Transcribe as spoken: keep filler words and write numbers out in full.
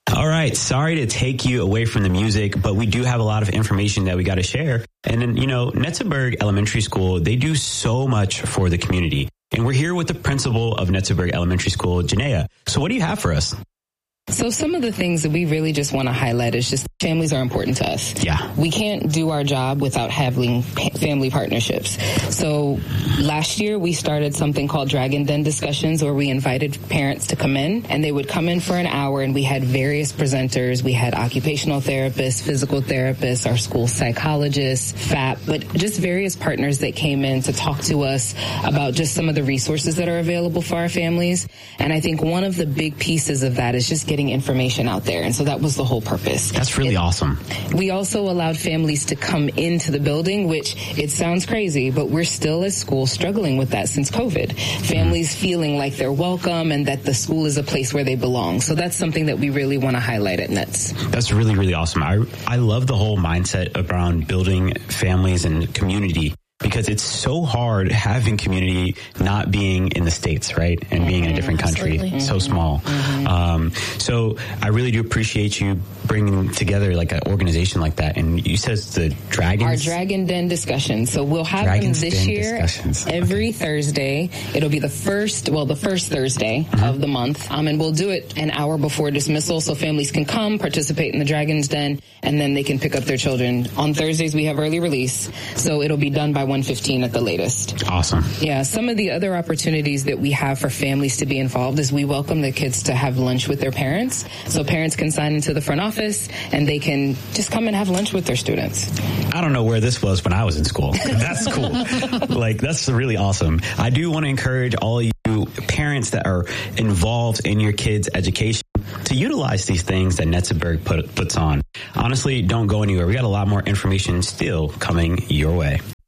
All right. Sorry to take you away from the music, but we do have a lot of information that we got to share. And then, you know, Netzeburg Elementary School, they do so much for the community. And we're here with the principal of Netzeburg Elementary School, Janaea. So what do you have for us? So some of the things that we really just want to highlight is just families are important to us. Yeah. We can't do our job without having family partnerships. So last year we started something called Dragon Den discussions, where we invited parents to come in, and they would come in for an hour, and we had various presenters. We had occupational therapists, physical therapists, our school psychologists, F A P, but just various partners that came in to talk to us about just some of the resources that are available for our families. And I think one of the big pieces of that is just getting information out there. And so that was the whole purpose. That's really it, awesome. We also allowed families to come into the building, which it sounds crazy, but we're still as schools struggling with that since COVID. Families mm-hmm. feeling like they're welcome and that the school is a place where they belong. So that's something that we really want to highlight at Nets. That's really, really awesome. I, I love the whole mindset around building families and community, because it's so hard having community not being in the States, right? And being in a different country. Absolutely. So small. Mm-hmm. Um, so I really do appreciate you bringing together like an organization like that. And you said it's the Dragons? Our Dragon Den discussions. So we'll have Dragons them this Den year discussions. every okay. Thursday. It'll be the first, well, the first Thursday mm-hmm. of the month. Um, and we'll do it an hour before dismissal so families can come, participate in the Dragons Den, and then they can pick up their children. On Thursdays, we have early release. So it'll be done by one fifteen at the latest. Awesome. Yeah, some of the other opportunities that we have for families to be involved is we welcome the kids to have lunch with their parents. So parents can sign into the front office and they can just come and have lunch with their students. I don't know where this was when I was in school. That's cool. Like, that's really awesome. I do want to encourage all of you parents that are involved in your kids' education to utilize these things that Netzeburg put, puts on. Honestly, don't go anywhere. We got a lot more information still coming your way.